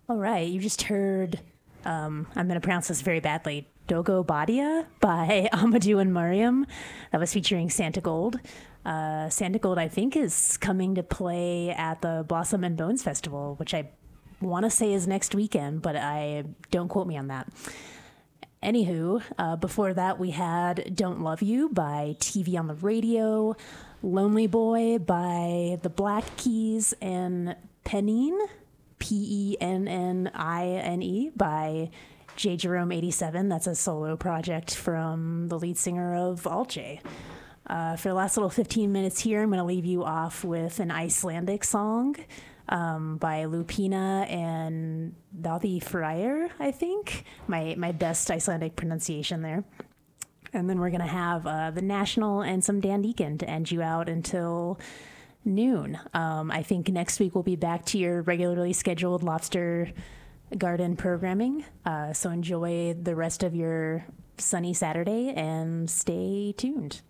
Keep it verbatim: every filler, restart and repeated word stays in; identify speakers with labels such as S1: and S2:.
S1: All right, you just heard, um, I'm going to pronounce this very badly, Dogo Badia by Amadou and Mariam. That was featuring Santa Gold. Uh, Santa Gold, I think, is coming to play at the Blossom and Bones Festival, which I want to say is next weekend, but I don't quote me on that. Anywho, uh, before that, we had Don't Love You by T V on the Radio, Lonely Boy by the Black Keys, and Pennine, P E N N I N E, by J. Jerome eighty-seven. That's a solo project from the lead singer of Alche. Uh, for the last little fifteen minutes here, I'm going to leave you off with an Icelandic song um, by Lupina and Daði Freyr, I think. My, my best Icelandic pronunciation there. And then we're going to have uh, the National and some Dan Deacon to end you out until noon. Um, I think next week we'll be back to your regularly scheduled Lobster Garden programming. Uh, so enjoy the rest of your sunny Saturday and stay tuned.